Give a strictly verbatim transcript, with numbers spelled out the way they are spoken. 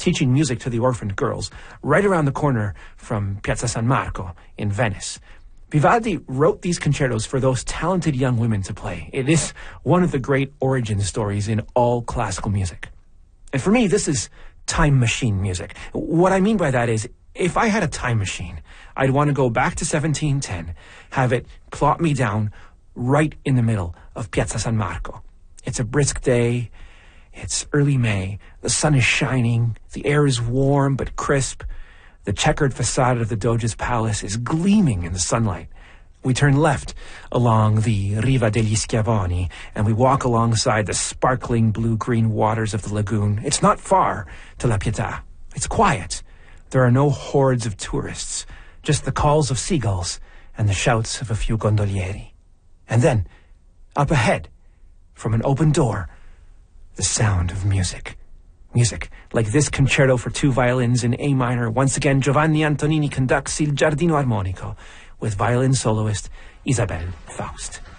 teaching music to the orphaned girls, right around the corner from Piazza San Marco in Venice. Vivaldi wrote these concertos for those talented young women to play. It is one of the great origin stories in all classical music. And for me, this is time machine music. What I mean by that is, if I had a time machine, I'd want to go back to seventeen ten, have it plot me down right in the middle of Piazza San Marco. It's a brisk day. It's early May. The sun is shining. The air is warm but crisp. The checkered facade of the Doge's palace is gleaming in the sunlight. We turn left along the Riva degli Schiavoni, and we walk alongside the sparkling blue-green waters of the lagoon. It's not far to La Pietà. It's quiet. There are no hordes of tourists, just the calls of seagulls and the shouts of a few gondolieri. And then, up ahead, from an open door, the sound of music. Music like this concerto for two violins in A minor. Once again, Giovanni Antonini conducts Il Giardino Armonico with violin soloist Isabelle Faust.